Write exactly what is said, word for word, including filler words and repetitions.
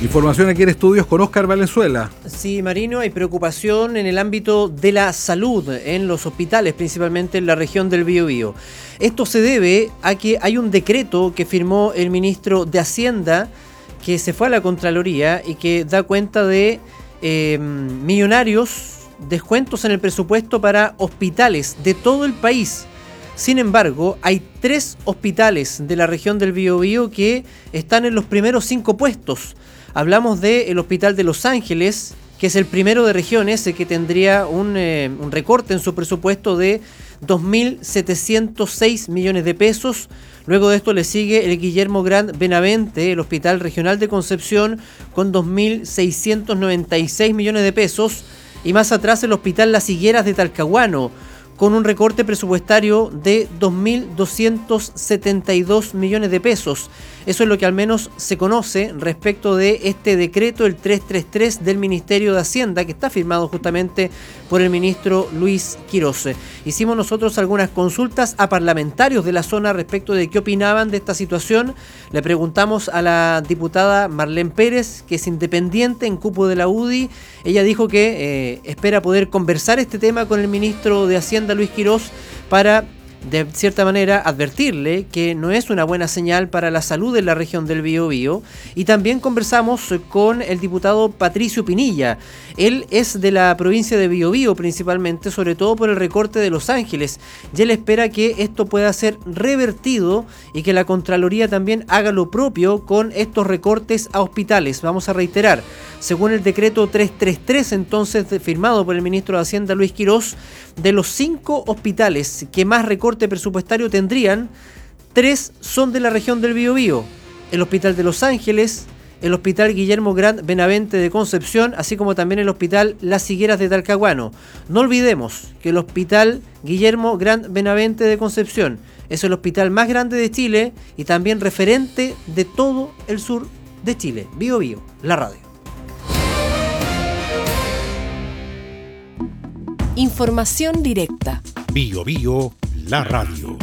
Información aquí en Estudios con Óscar Valenzuela. Sí, Marino, hay preocupación en el ámbito de la salud, en los hospitales, principalmente en la región del Biobío. Esto se debe a que hay un decreto que firmó el ministro de Hacienda, que se fue a la Contraloría y que da cuenta de eh, millonarios descuentos en el presupuesto para hospitales de todo el país. Sin embargo, hay tres hospitales de la región del Biobío que están en los primeros cinco puestos. Hablamos del Hospital de Los Ángeles, que es el primero de regiones, que tendría un, eh, un recorte en su presupuesto de dos mil setecientos seis millones de pesos. Luego de esto le sigue el Guillermo Grant Benavente, el Hospital Regional de Concepción, con dos mil seiscientos noventa y seis millones de pesos. Y más atrás el Hospital Las Higueras de Talcahuano, con un recorte presupuestario de dos mil doscientos setenta y dos millones de pesos. Eso es lo que al menos se conoce respecto de este decreto, el trescientos treinta y tres del Ministerio de Hacienda, que está firmado justamente por el ministro Luis Quirós. Hicimos nosotros algunas consultas a parlamentarios de la zona respecto de qué opinaban de esta situación. Le preguntamos a la diputada Marlene Pérez, que es independiente en cupo de la U D I. Ella dijo que eh, espera poder conversar este tema con el ministro de Hacienda, Luis Quirós, para de cierta manera advertirle que no es una buena señal para la salud de la región del Biobío. Y también conversamos con el diputado Patricio Pinilla. Él es de la provincia de Biobío principalmente, sobre todo por el recorte de Los Ángeles, y él espera que esto pueda ser revertido y que la Contraloría también haga lo propio con estos recortes a hospitales. Vamos a reiterar, según el decreto trescientos treinta y tres entonces firmado por el ministro de Hacienda Luis Quirós, de los cinco hospitales que más recorte presupuestario tendrían, tres son de la región del Biobío: el Hospital de Los Ángeles, el Hospital Guillermo Grant Benavente de Concepción, así como también el Hospital Las Higueras de Talcahuano. No olvidemos que el Hospital Guillermo Grant Benavente de Concepción es el hospital más grande de Chile y también referente de todo el sur de Chile. Biobío, la radio. Información directa. Biobío, la radio.